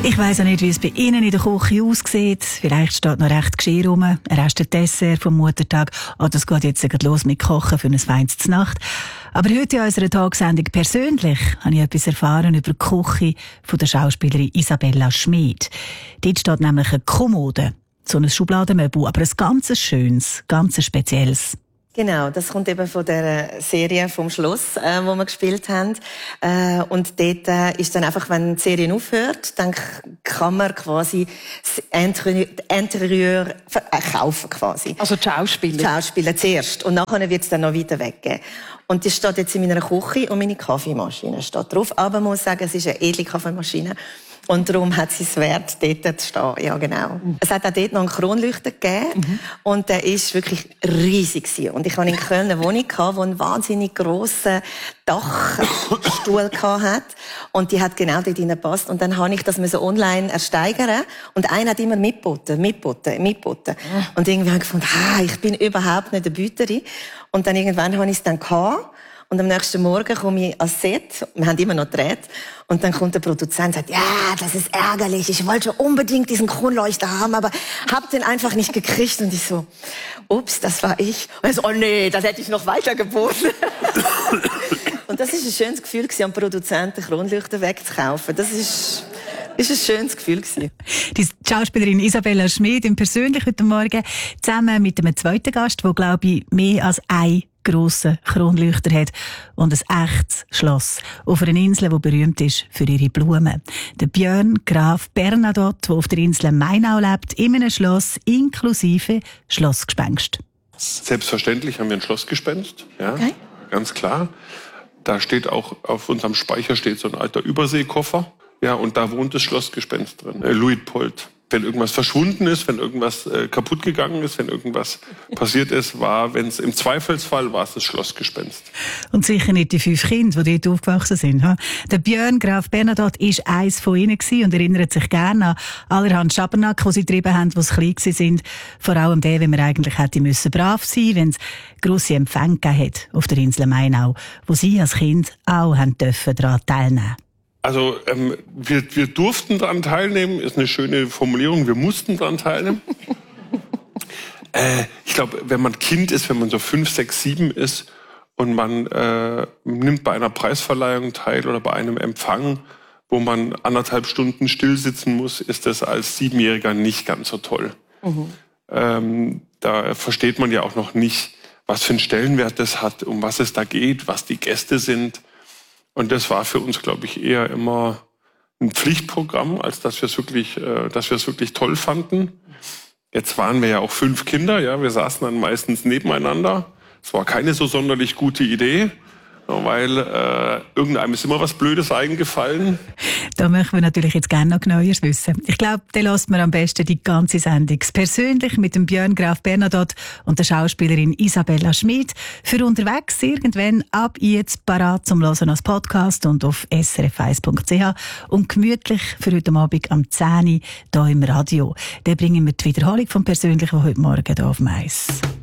Ich weiss auch nicht, wie es bei Ihnen in der Küche aussieht. Vielleicht steht noch recht Geschirr rum, ein Rest Dessert vom Muttertag. Oder es geht jetzt los mit Kochen für ein feines Znacht. Aber heute in unserer Tagsendung persönlich habe ich etwas erfahren über die Küche von der Schauspielerin Isabella Schmid. Dort steht nämlich eine Kommode, so ein Schubladenmöbel, aber ein ganz schönes, ganz spezielles. Genau, das kommt eben von der Serie vom Schloss, wo wir gespielt haben. Und dort ist dann einfach, wenn die Serie aufhört, dann kann man quasi das Interieur kaufen quasi. Also die Schauspieler? Die Schauspieler zuerst. Und nachher wird es dann noch weiter weggeben. Und das steht jetzt in meiner Küche und meine Kaffeemaschine steht drauf. Aber man muss sagen, es ist eine edle Kaffeemaschine. Und darum hat sie es wert, dort zu stehen. Ja, genau. Es hat auch dort noch einen Kronleuchter gegeben. Und der ist wirklich riesig gewesen. Und ich hatte in Köln eine Wohnung, die einen wahnsinnig grossen Dachstuhl hatte. Und die hat genau dort reingepasst. Und dann habe ich das online ersteigern. Und einer hat immer mitgeboten. Und irgendwie habe ich gefunden, ich bin überhaupt nicht eine Büterin. Und dann irgendwann habe ich es dann gehabt. Und am nächsten Morgen komme ich ans Set, wir haben immer noch gedreht, und dann kommt der Produzent und sagt, ja, das ist ärgerlich, ich wollte unbedingt diesen Kronleuchter haben, aber hab den einfach nicht gekriegt. Und ich so, ups, das war ich. Und er so, oh nee, das hätte ich noch weiter geboten. Und das ist ein schönes Gefühl gewesen, am Produzenten Kronleuchter wegzukaufen. Das ist ein schönes Gefühl gewesen. Die Schauspielerin Isabella Schmid im Persönlich heute Morgen zusammen mit einem zweiten Gast, der, glaube ich, mehr als ein grossen Kronleuchter hat und ein echtes Schloss auf einer Insel, die berühmt ist für ihre Blumen. Der Björn Graf Bernadotte, der auf der Insel Mainau lebt, in einem Schloss inklusive Schlossgespenst. Selbstverständlich haben wir ein Schlossgespenst, ja, okay. Ganz klar. Da steht auch, auf unserem Speicher steht so ein alter Überseekoffer, ja, und da wohnt das Schlossgespenst drin, Luitpold. Wenn irgendwas verschwunden ist, wenn irgendwas kaputt gegangen ist, wenn irgendwas passiert ist, wenn es im Zweifelsfall war es das Schlossgespenst. Und sicher nicht die 5 Kinder, die dort aufgewachsen sind. Der Björn Graf Bernadotte war eines von ihnen und erinnert sich gerne an allerhand Schabernack, die sie getrieben haben, als sie klein waren. Vor allem der, wenn man eigentlich hätte müssen brav sein, wenn es grosse Empfänge gegeben hat auf der Insel Mainau, wo sie als Kind auch daran teilnehmen. Also wir durften daran teilnehmen, ist eine schöne Formulierung, wir mussten daran teilnehmen. Ich glaube, wenn man Kind ist, wenn man so 5, 6, 7 ist und man nimmt bei einer Preisverleihung teil oder bei einem Empfang, wo man 1,5 Stunden still sitzen muss, ist das als 7-Jähriger nicht ganz so toll. Da versteht man ja auch noch nicht, was für einen Stellenwert das hat, um was es da geht, was die Gäste sind. Und das war für uns, glaube ich, eher immer ein Pflichtprogramm, als dass wir es wirklich toll fanden. Jetzt waren wir ja auch 5 Kinder, ja, wir saßen dann meistens nebeneinander. Es war keine so sonderlich gute Idee, weil irgendeinem ist immer was Blödes eingefallen. Da möchten wir natürlich jetzt gerne noch Neues wissen. Ich glaube, da lässt man am besten die ganze Sendung persönlich mit dem Björn Graf Bernadotte und der Schauspielerin Isabella Schmid für unterwegs irgendwann ab jetzt parat zum Hören als Podcast und auf srf1.ch und gemütlich für heute Abend am 10 Uhr hier im Radio. Dann bringen wir die Wiederholung vom Persönlichen von heute Morgen hier auf Mais.